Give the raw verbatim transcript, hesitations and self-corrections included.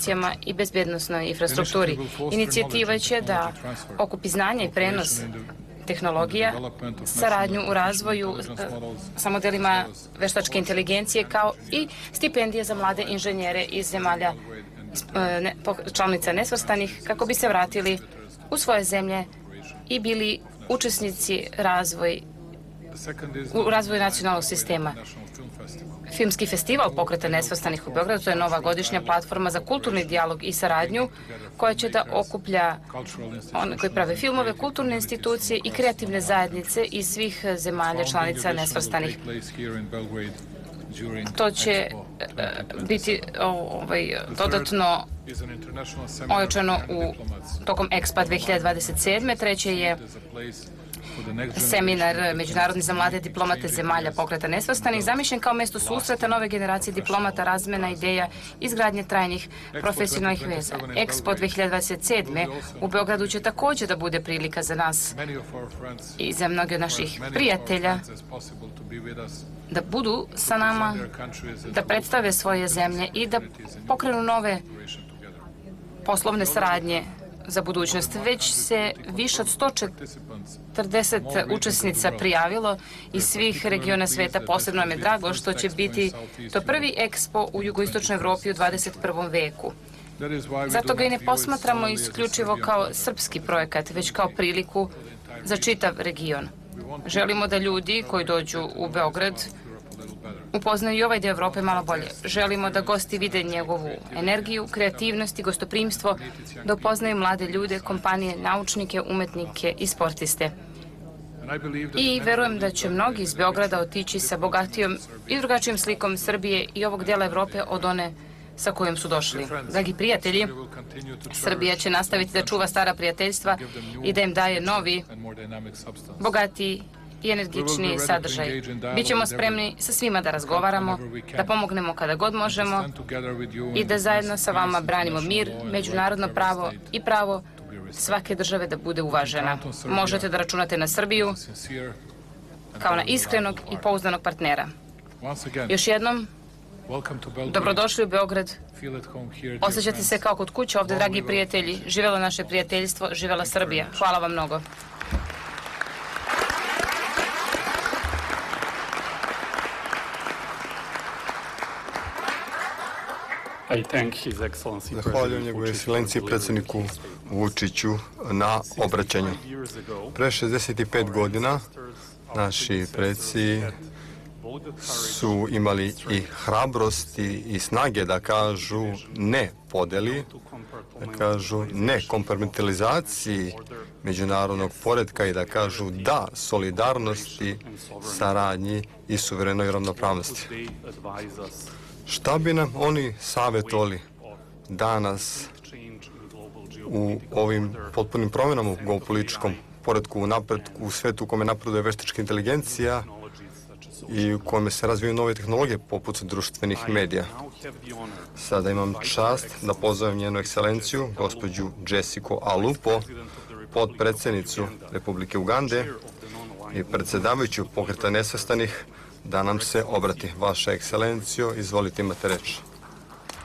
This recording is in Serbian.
inovacijama i bezbednosnoj infrastrukturi. Inicijativa će da okupi znanja i prenos tehnologija, saradnju u razvoju sa modelima veštačke inteligencije, kao i stipendije za mlade inženjere iz zemalja članica nesvrstanih, kako bi se vratili u svoje zemlje i bili učesnici razvoj, u razvoju nacionalnog sistema. Filmski festival Pokreta nesvrstanih u Beogradu, to je nova godišnja platforma za kulturni dijalog i saradnju koja će da okuplja one koji prave filmove, kulturne institucije i kreativne zajednice iz svih zemalja članica nesvrstanih. To će biti ovaj, dodatno ojačano u tokom Expa dve hiljade dvadeset sedme. Treće je seminar međunarodni za mlade diplomate zemalja Pokreta nesvrstanih, zamišljen kao mesto susreta nove generacije diplomata, razmena ideja, izgradnje trajnih profesionalnih veza. Expo dve hiljade dvadeset sedme u Beogradu će također da bude prilika za nas i za mnoge od naših prijatelja da budu sa nama, da predstave svoje zemlje i da pokrenu nove poslovne saradnje za budućnost. Već se više od sto četrdeset učesnica prijavilo iz svih regiona sveta. Posebno nam je drago što će biti to prvi Expo u jugoistočnoj Evropi u dvadeset prvom veku. Zato ga i ne posmatramo isključivo kao srpski projekat, već kao priliku za čitav region. Želimo da ljudi koji dođu u Beograd upoznaju i ovaj deo Evrope malo bolje. Želimo da gosti vide njegovu energiju, kreativnost i gostoprimstvo, da upoznaju mlade ljude, kompanije, naučnike, umetnike i sportiste. I verujem da će mnogi iz Beograda otići sa bogatijom i drugačijom slikom Srbije i ovog dela Evrope od one sa kojom su došli. Dragi prijatelji, Srbija će nastaviti da čuva stara prijateljstva i da im daje novi, bogatiji i energični sadržaj. Bićemo spremni sa svima da razgovaramo, da pomognemo kada god možemo i da zajedno sa vama branimo mir, međunarodno pravo i pravo svake države da bude uvažena. Možete da računate na Srbiju kao na iskrenog i pouzdanog partnera. Još jednom, dobrodošli u Beograd. Osjećate se kao kod kuće ovde, dragi prijatelji. Živelo naše prijateljstvo, živela Srbija. Hvala vam mnogo. Zahvaljujem njegovoj ekscelenciji predsjedniku Vučiću na obraćanju. Pre šezdeset pet godina naši preci su imali i hrabrosti i snage da kažu ne podeli, da kažu ne kompartmentalizaciji međunarodnog poretka i da kažu da solidarnosti, saradnji i suverenoj ravnopravnosti. Šta bi nam oni savjetovali danas u ovim potpunim promjenama u geopolitičkom poretku, u napretku, u svetu u kome napreduje veštačka inteligencija i u kome se razvijaju nove tehnologije poput društvenih medija? Sada imam čast da pozovem njenu ekscelenciju, gospođu Jessica Alupo, potpredsjednicu Republike Ugande i predsjedavajuću Pokreta nesvrstanih, da nam se obrati. Vaša ekscelencijo, izvolite, imate reč.